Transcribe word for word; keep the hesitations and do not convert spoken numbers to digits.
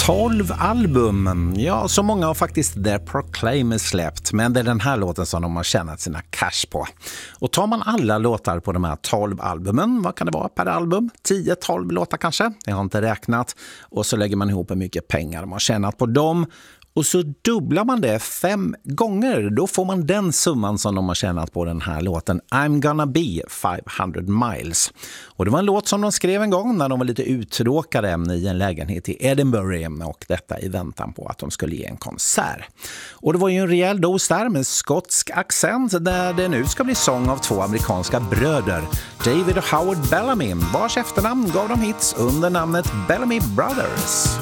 tolv album. Ja, så många har faktiskt The Proclaimers släppt, men det är den här låten som de har tjänat sina cash på. Och tar man alla låtar på de här tolv albumen, vad kan det vara per album? tio tolv låtar kanske? Jag har inte räknat. Och så lägger man ihop hur mycket pengar de har tjänat på dem. Och så dubblar man det fem gånger. Då får man den summan som de har tjänat på den här låten I'm gonna be five hundred miles. Och det var en låt som de skrev en gång när de var lite uttråkade i en lägenhet i Edinburgh. Och detta i väntan på att de skulle ge en konsert. Och det var ju en rejäl dos där med skotsk accent där det nu ska bli sång av två amerikanska bröder. David och Howard Bellamy, vars efternamn gav dem hits under namnet Bellamy Brothers.